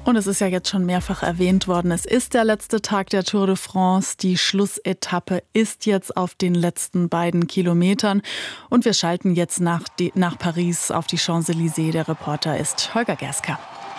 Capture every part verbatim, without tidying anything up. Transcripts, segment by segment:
Und es ist ja jetzt schon mehrfach erwähnt worden, es ist der letzte Tag der Tour de France. Die Schlussetappe ist jetzt auf den letzten beiden Kilometern. Und wir schalten jetzt nach, die, nach Paris auf die Champs-Élysées. Der Reporter ist Holger Gerska.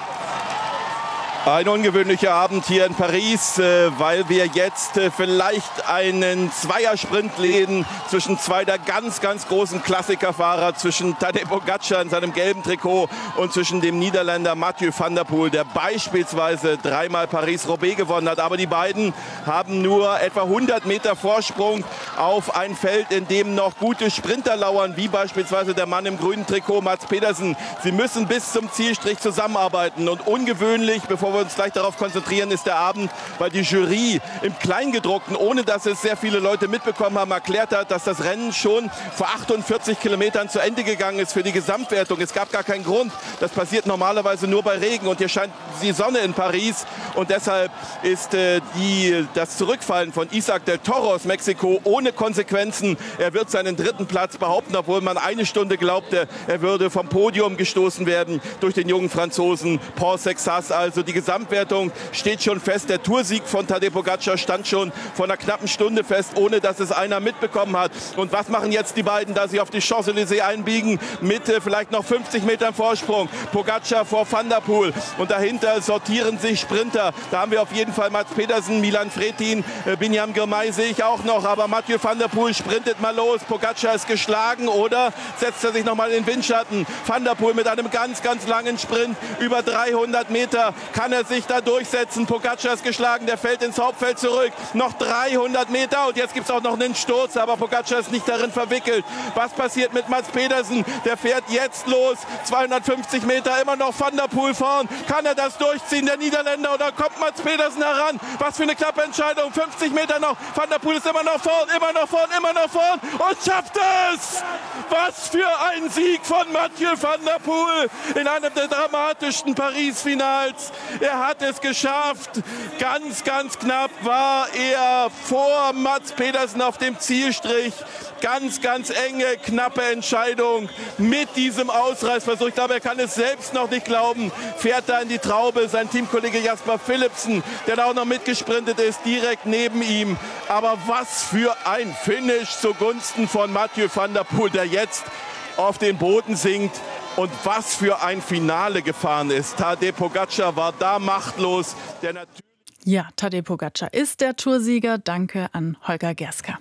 Ein ungewöhnlicher Abend hier in Paris, weil wir jetzt vielleicht einen Zweiersprint lesen zwischen zwei der ganz, ganz großen Klassikerfahrer, zwischen Tadej Pogačar in seinem gelben Trikot und zwischen dem Niederländer Mathieu van der Poel, der beispielsweise dreimal Paris-Roubaix gewonnen hat. Aber die beiden haben nur etwa hundert Meter Vorsprung auf ein Feld, in dem noch gute Sprinter lauern, wie beispielsweise der Mann im grünen Trikot, Mads Pedersen. Sie müssen bis zum Zielstrich zusammenarbeiten und ungewöhnlich, bevor wir uns gleich darauf konzentrieren, ist der Abend, weil die Jury im Kleingedruckten, ohne dass es sehr viele Leute mitbekommen haben, erklärt hat, dass das Rennen schon vor achtundvierzig Kilometern zu Ende gegangen ist für die Gesamtwertung. Es gab gar keinen Grund. Das passiert normalerweise nur bei Regen und hier scheint die Sonne in Paris und deshalb ist äh, die, das Zurückfallen von Isaac del Toro aus Mexiko ohne Konsequenzen. Er wird seinen dritten Platz behaupten, obwohl man eine Stunde glaubte, er würde vom Podium gestoßen werden durch den jungen Franzosen Paul Sexas. Also die Gesamtwertung steht schon fest. Der Toursieg von Tadej Pogačar stand schon vor einer knappen Stunde fest, ohne dass es einer mitbekommen hat. Und was machen jetzt die beiden, da sie auf die Champs-Élysées einbiegen, mit äh, vielleicht noch fünfzig Metern Vorsprung? Pogačar vor Van der Poel und dahinter sortieren sich Sprinter. Da haben wir auf jeden Fall Mads Pedersen, Milan Fretin, äh, Binyam Girmay sehe ich auch noch, aber Mathieu van der Poel sprintet mal los. Pogačar ist geschlagen oder setzt er sich noch mal in den Windschatten? Van der Poel mit einem ganz, ganz langen Sprint über dreihundert Meter. Kann er sich da durchsetzen? Pogačar ist geschlagen, der fällt ins Hauptfeld zurück. Noch dreihundert Meter und jetzt gibt es auch noch einen Sturz, aber Pogačar ist nicht darin verwickelt. Was passiert mit Mads Pedersen? Der fährt jetzt los, zweihundertfünfzig Meter, immer noch Van der Poel vorn. Kann er das durchziehen, der Niederländer, oder kommt Mads Pedersen heran? Was für eine knappe Entscheidung, fünfzig Meter noch. Van der Poel ist immer noch vorn, immer noch vorn, immer noch vorn und schafft es! Was für ein Sieg von Mathieu van der Poel in einem der dramatischsten Paris-Finals. Er hat es geschafft. Ganz, ganz knapp war er vor Mads Pedersen auf dem Zielstrich. Ganz, ganz enge, knappe Entscheidung mit diesem Ausreißversuch. Ich glaube, er kann es selbst noch nicht glauben. Fährt da in die Traube. Sein Teamkollege Jasper Philipsen, der da auch noch mitgesprintet ist, direkt neben ihm. Aber was für ein Finish zugunsten von Mathieu van der Poel, der jetzt auf den Boden sinkt. Und was für ein Finale gefahren ist. Tadej Pogačar war da machtlos. Der natürlich ja, Tadej Pogačar ist der Toursieger. Danke an Holger Gerska.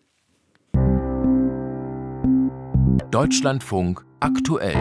Deutschlandfunk aktuell.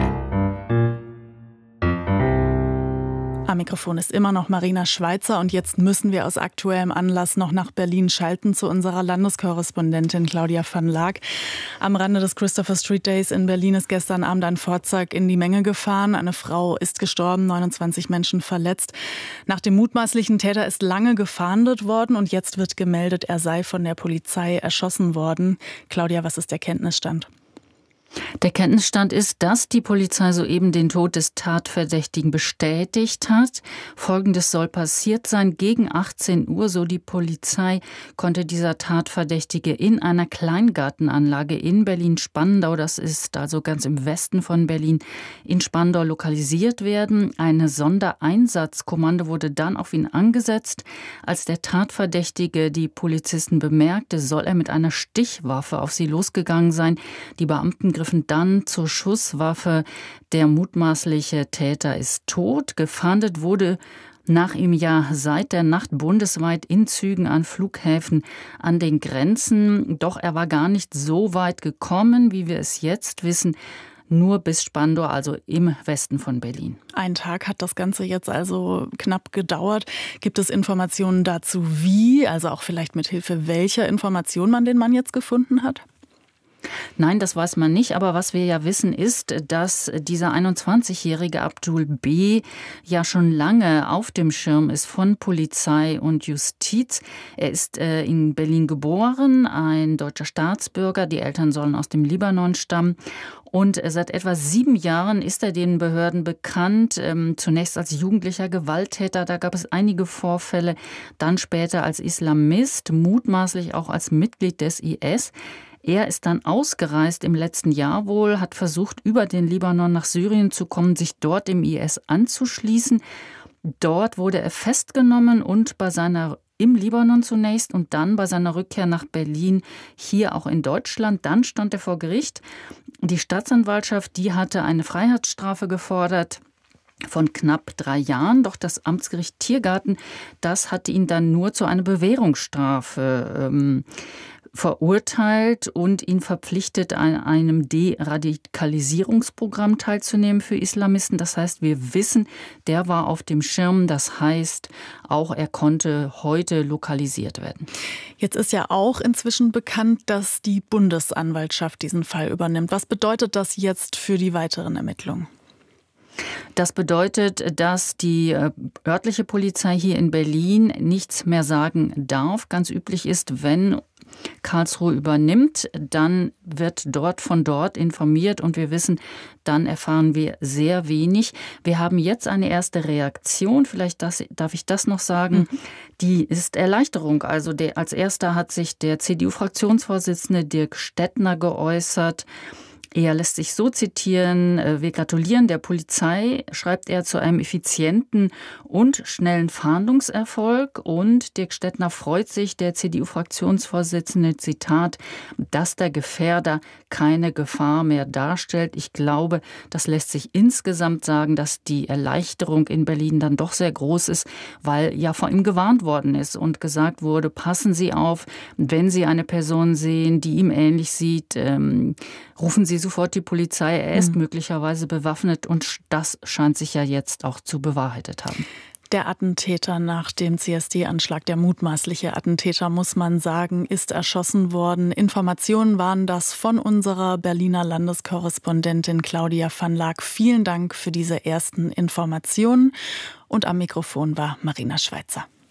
Am Mikrofon ist immer noch Marina Schweizer und jetzt müssen wir aus aktuellem Anlass noch nach Berlin schalten zu unserer Landeskorrespondentin Claudia van Laak. Am Rande des Christopher Street Days in Berlin ist gestern Abend ein Fahrzeug in die Menge gefahren. Eine Frau ist gestorben, neunundzwanzig Menschen verletzt. Nach dem mutmaßlichen Täter ist lange gefahndet worden und jetzt wird gemeldet, er sei von der Polizei erschossen worden. Claudia, was ist der Kenntnisstand? Der Kenntnisstand ist, dass die Polizei soeben den Tod des Tatverdächtigen bestätigt hat. Folgendes soll passiert sein. Gegen achtzehn Uhr, so die Polizei, konnte dieser Tatverdächtige in einer Kleingartenanlage in Berlin-Spandau, das ist also ganz im Westen von Berlin, in Spandau lokalisiert werden. Ein Sondereinsatzkommando wurde dann auf ihn angesetzt. Als der Tatverdächtige die Polizisten bemerkte, soll er mit einer Stichwaffe auf sie losgegangen sein. Die Beamten griffen dann zur Schusswaffe. Der mutmaßliche Täter ist tot. Gefahndet wurde nach ihm ja seit der Nacht bundesweit in Zügen an Flughäfen an den Grenzen. Doch er war gar nicht so weit gekommen, wie wir es jetzt wissen. Nur bis Spandau, also im Westen von Berlin. Ein Tag hat das Ganze jetzt also knapp gedauert. Gibt es Informationen dazu, wie, also auch vielleicht mit Hilfe welcher Information man den Mann jetzt gefunden hat? Nein, das weiß man nicht. Aber was wir ja wissen ist, dass dieser einundzwanzigjährige Abdul B. ja schon lange auf dem Schirm ist von Polizei und Justiz. Er ist äh, in Berlin geboren, ein deutscher Staatsbürger. Die Eltern sollen aus dem Libanon stammen. Und seit etwa sieben Jahren ist er den Behörden bekannt. Ähm, zunächst als jugendlicher Gewalttäter, da gab es einige Vorfälle. Dann später als Islamist, mutmaßlich auch als Mitglied des I S. Er ist dann ausgereist im letzten Jahr wohl, hat versucht, über den Libanon nach Syrien zu kommen, sich dort dem I S anzuschließen. Dort wurde er festgenommen und bei seiner im Libanon zunächst und dann bei seiner Rückkehr nach Berlin, hier auch in Deutschland. Dann stand er vor Gericht. Die Staatsanwaltschaft, die hatte eine Freiheitsstrafe gefordert von knapp drei Jahren. Doch das Amtsgericht Tiergarten, das hatte ihn dann nur zu einer Bewährungsstrafe ähm, verurteilt und ihn verpflichtet, an einem Deradikalisierungsprogramm teilzunehmen für Islamisten. Das heißt, wir wissen, der war auf dem Schirm. Das heißt, auch er konnte heute lokalisiert werden. Jetzt ist ja auch inzwischen bekannt, dass die Bundesanwaltschaft diesen Fall übernimmt. Was bedeutet das jetzt für die weiteren Ermittlungen? Das bedeutet, dass die örtliche Polizei hier in Berlin nichts mehr sagen darf. Ganz üblich ist, wenn Karlsruhe übernimmt, dann wird dort von dort informiert und wir wissen, dann erfahren wir sehr wenig. Wir haben jetzt eine erste Reaktion, vielleicht das, darf ich das noch sagen, mhm. Die ist Erleichterung. Also der, als erster hat sich der C D U-Fraktionsvorsitzende Dirk Stettner geäußert. Er lässt sich so zitieren: Wir gratulieren der Polizei, schreibt er, zu einem effizienten und schnellen Fahndungserfolg. Und Dirk Stettner freut sich, der C D U-Fraktionsvorsitzende, Zitat, dass der Gefährder keine Gefahr mehr darstellt. Ich glaube, das lässt sich insgesamt sagen, dass die Erleichterung in Berlin dann doch sehr groß ist, weil ja vor ihm gewarnt worden ist und gesagt wurde, passen Sie auf, wenn Sie eine Person sehen, die ihm ähnlich sieht, ähm, rufen Sie sofort die Polizei. Er ist mhm. möglicherweise bewaffnet und das scheint sich ja jetzt auch zu bewahrheitet haben. Der Attentäter nach dem C S D-Anschlag, der mutmaßliche Attentäter, muss man sagen, ist erschossen worden. Informationen waren das von unserer Berliner Landeskorrespondentin Claudia van Laak. Vielen Dank für diese ersten Informationen. Und am Mikrofon war Marina Schweizer.